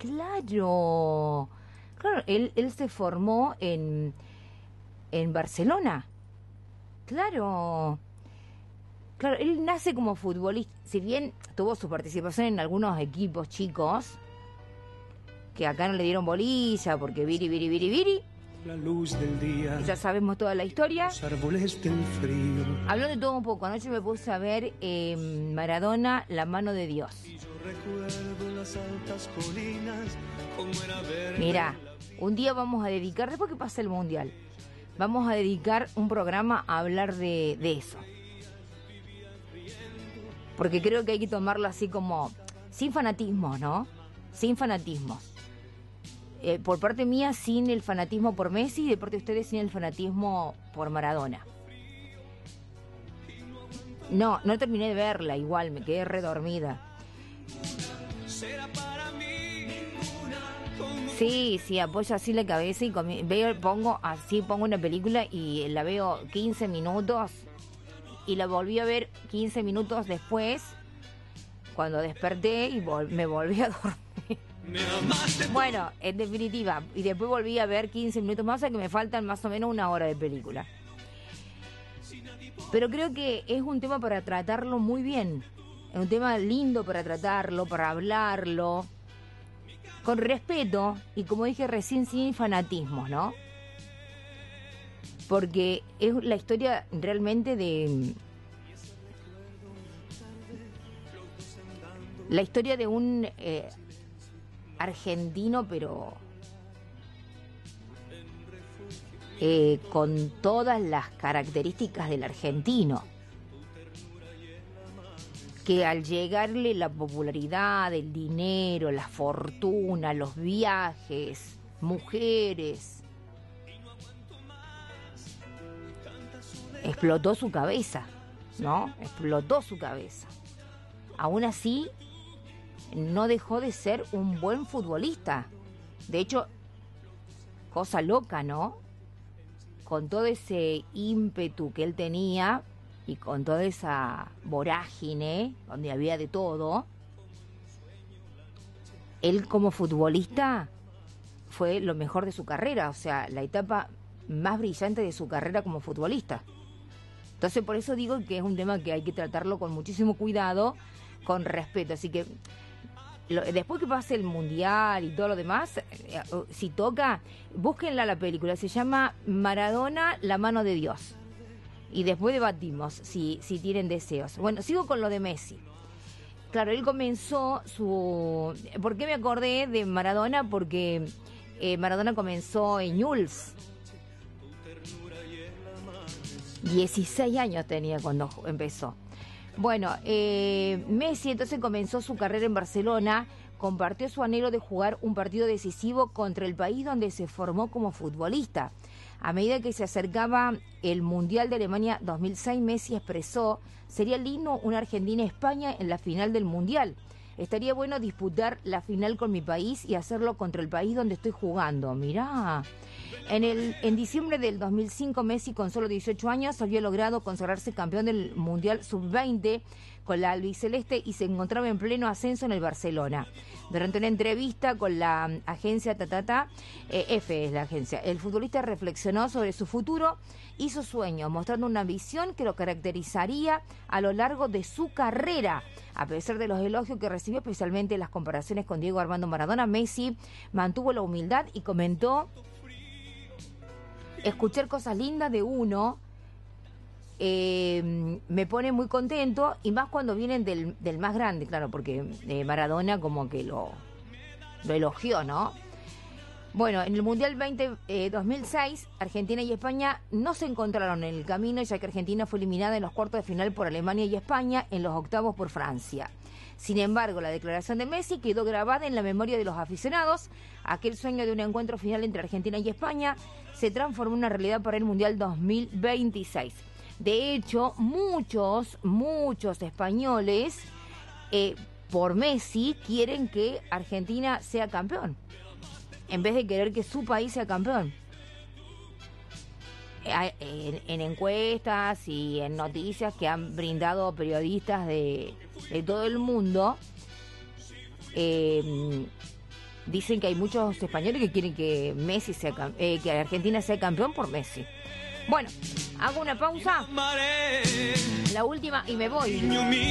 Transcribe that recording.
Claro. Claro, él se formó en Barcelona. Claro. Claro, él nace como futbolista. Si bien tuvo su participación en algunos equipos chicos, que acá no le dieron bolilla porque viri. La luz del día. Ya sabemos toda la historia. Los árboles del frío. Hablando de todo un poco, anoche me puse a ver Maradona, La mano de Dios. Y yo recuerdo las altas colinas, como era verde. Mira, un día vamos a dedicar, después que pase el Mundial, vamos a dedicar un programa a hablar de eso. Porque creo que hay que tomarlo así como, sin fanatismo, ¿no? Sin fanatismo. Por parte mía, sin el fanatismo por Messi, y de parte de ustedes, sin el fanatismo por Maradona. No terminé de verla, igual, me quedé redormida. Sí, apoyo así la cabeza y pongo una película y la veo 15 minutos y la volví a ver 15 minutos después, cuando desperté y me volví a dormir. Bueno, en definitiva, y después volví a ver 15 minutos más, o sea que me faltan más o menos una hora de película. Pero creo que es un tema para tratarlo muy bien. Es un tema lindo para tratarlo, para hablarlo, con respeto y, como dije recién, sin fanatismos, ¿no? Porque es la historia realmente de... La historia de un argentino, pero con todas las características del argentino, que al llegarle la popularidad, el dinero, la fortuna, los viajes, mujeres, explotó su cabeza, ¿no? Explotó su cabeza. Aún así, no dejó de ser un buen futbolista. De hecho, cosa loca, ¿no? Con todo ese ímpetu que él tenía y con toda esa vorágine, donde había de todo, él como futbolista fue lo mejor de su carrera, o sea, la etapa más brillante de su carrera como futbolista. Entonces, por eso digo que es un tema que hay que tratarlo con muchísimo cuidado, con respeto. Así que después que pase el Mundial y todo lo demás, si toca, búsquenla la película, se llama Maradona, La mano de Dios. Y después debatimos si tienen deseos. Bueno, sigo con lo de Messi. Claro, él comenzó su... ¿Por qué me acordé de Maradona? Porque Maradona comenzó en Newell's. 16 años tenía cuando empezó. Bueno, Messi entonces comenzó su carrera en Barcelona, compartió su anhelo de jugar un partido decisivo contra el país donde se formó como futbolista. A medida que se acercaba el Mundial de Alemania 2006, Messi expresó: sería lindo una Argentina-España en la final del Mundial. Estaría bueno disputar la final con mi país y hacerlo contra el país donde estoy jugando. Mirá. En diciembre del 2005, Messi, con solo 18 años, había logrado consagrarse campeón del Mundial Sub-20 con la albiceleste y se encontraba en pleno ascenso en el Barcelona. Durante una entrevista con la agencia F es la agencia, el futbolista reflexionó sobre su futuro y sus sueños, mostrando una visión que lo caracterizaría a lo largo de su carrera. A pesar de los elogios que recibió, especialmente las comparaciones con Diego Armando Maradona, Messi mantuvo la humildad y comentó: escuchar cosas lindas de uno me pone muy contento, y más cuando vienen del más grande, claro, porque Maradona como que lo elogió, ¿no? Bueno, en el Mundial 2006, Argentina y España no se encontraron en el camino, ya que Argentina fue eliminada en los cuartos de final por Alemania y España, en los octavos por Francia. Sin embargo, la declaración de Messi quedó grabada en la memoria de los aficionados. Aquel sueño de un encuentro final entre Argentina y España se transformó en una realidad para el Mundial 2026. De hecho, muchos españoles, por Messi, quieren que Argentina sea campeón, en vez de querer que su país sea campeón. En encuestas y en noticias que han brindado periodistas de todo el mundo, Dicen que hay muchos españoles que quieren que Messi sea que Argentina sea campeón por Messi. Bueno, hago una pausa, la última, y me voy.